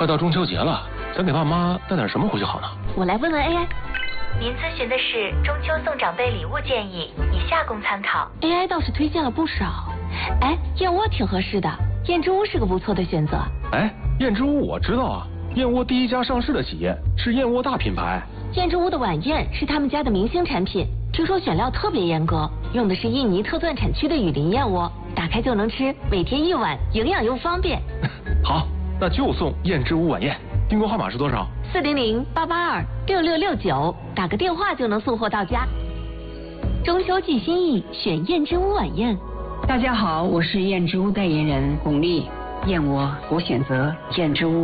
快到中秋节了，咱给爸妈带点什么回去好呢？ 我来问问 AI。 您咨询的是中秋送长辈礼物建议，以下供参考。 AI 倒是推荐了不少。哎，燕窝挺合适的，燕之屋是个不错的选择。 哎，燕之屋我知道啊，燕窝第一家上市的企业，是燕窝大品牌。 燕之屋的晚宴是他们家的明星产品，听说选料特别严格，用的是印尼特钻产区的雨林燕窝，打开就能吃，每天1碗，营养又方便。 好，那就送燕之屋晚宴。订购号码是多少 ？400-882-6669，打个电话就能送货到家。中秋寄心意，选燕之屋晚宴。 大家好，我是燕之屋代言人巩俐，燕窝我选择燕之屋。